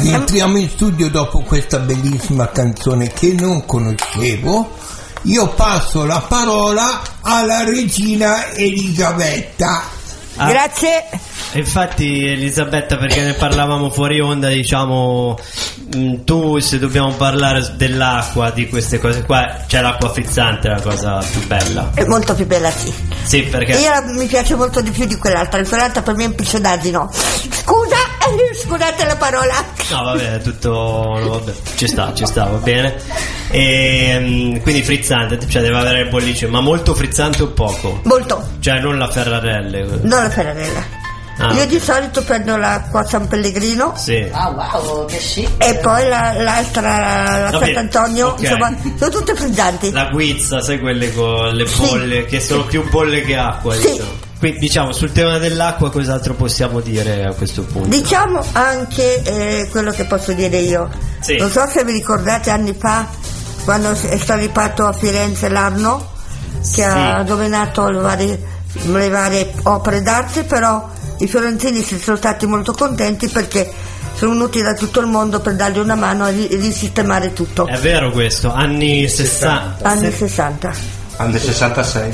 Entriamo in studio dopo questa bellissima canzone che non conoscevo. Io passo la parola alla regina Elisabetta. Grazie. Infatti Elisabetta, perché ne parlavamo fuori onda, diciamo, tu, se dobbiamo parlare dell'acqua, di queste cose qua, c'è l'acqua frizzante, la cosa più bella. È molto più bella, sì. Sì, perché io mi piace molto di più di quell'altra. Quell'altra per me è un piscio d'asino. Scusate la parola. No, vabbè, tutto, vabbè, ci sta, va bene. E quindi frizzante, cioè deve avere il bollicine, ma molto frizzante o poco? Molto. Cioè non la Ferrarelle. Non la Ferrarella. Io di solito prendo l'acqua San Pellegrino. Sì. Wow, che chic. E poi l'altra, la Sant'Antonio, okay. Insomma, sono tutte frizzanti. La guizza, sai, quelle con le bolle, che sono più bolle che acqua, sì. Diciamo. Quindi, diciamo, sul tema dell'acqua cos'altro possiamo dire a questo punto? Diciamo anche quello che posso dire io. Sì. Non so se vi ricordate anni fa, quando è stato rifatto a Firenze l'Arno, che ha rovinato le varie opere d'arte, però i fiorentini si sono stati molto contenti perché sono venuti da tutto il mondo per dargli una mano a risistemare tutto. È vero questo, anni 60. Anni 60. Anni 66.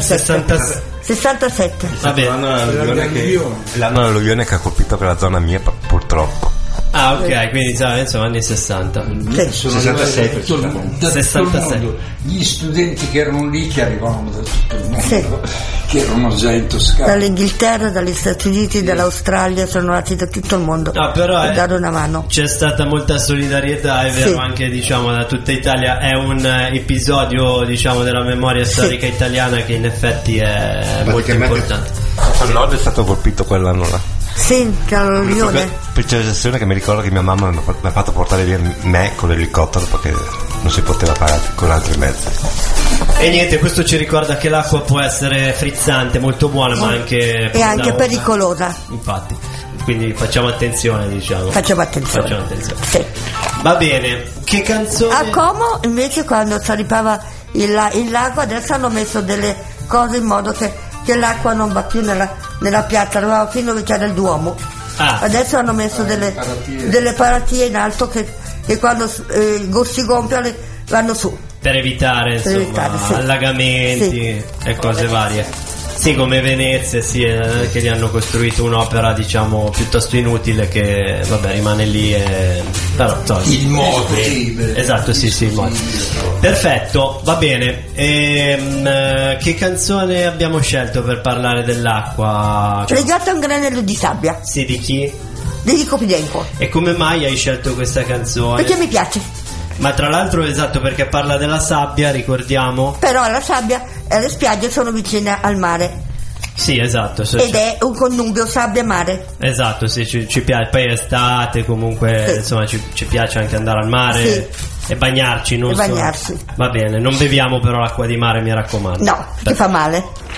67. Vabbè. L'anno dell'alluvione che ha colpito quella zona mia, purtroppo. Ah, ok, quindi insomma anni 60. Sì. 67. Da tutto il mondo. Gli studenti che erano lì, che arrivavano da tutto il mondo, sì. Che erano già in Toscana. Dall'Inghilterra, dagli Stati Uniti, dall'Australia, sono nati da tutto il mondo. No, però per dare una mano. C'è stata molta solidarietà, è vero, sì. Anche diciamo da tutta Italia. È un episodio, diciamo, della memoria storica italiana che in effetti è molto importante. Il nord è stato colpito quell'anno là. Sì, l'alluvione. Specializzazione che mi ricordo che mia mamma mi ha fatto portare via me con l'elicottero perché non si poteva fare con altri mezzi. E niente, questo ci ricorda che l'acqua può essere frizzante, molto buona, ma anche e anche pericolosa. Infatti, quindi facciamo attenzione, diciamo. Facciamo attenzione. Sì. Va bene, che canzone? A Como invece, quando salipava il lago, adesso hanno messo delle cose in modo che l'acqua non va più nella piazza, arrivava fino dove c'era il Duomo. Adesso hanno messo delle paratie in alto che quando si gonfiano vanno su per evitare insomma sì. Allagamenti, sì. E cose varie. Sì, come Venezia, sì, che gli hanno costruito un'opera, diciamo, piuttosto inutile, che vabbè rimane lì però il modo. Esatto, sì, il modo. Perfetto, va bene. Che canzone abbiamo scelto per parlare dell'acqua? Legato a un granello di sabbia. Sì, di chi? Di Nico Pidenco. E come mai hai scelto questa canzone? Perché mi piace. Ma tra l'altro, esatto, perché parla della sabbia, ricordiamo. Però la sabbia e le spiagge sono vicine al mare. Sì, esatto. Ed è un connubio sabbia-mare. Esatto, sì, ci piace. Poi è estate, comunque, sì. Insomma, ci piace anche andare al mare, sì. E bagnarci, non bagnarsi. Va bene, non beviamo però l'acqua di mare, mi raccomando. No, che fa male.